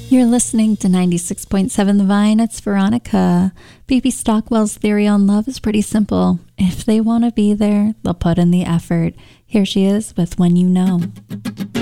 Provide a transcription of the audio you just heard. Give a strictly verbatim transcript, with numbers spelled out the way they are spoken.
You're listening to ninety-six point seven The Vine. It's Veronica. Phoebe Stockwell's theory on love is pretty simple. If they want to be there, they'll put in the effort. Here she is with When You Know.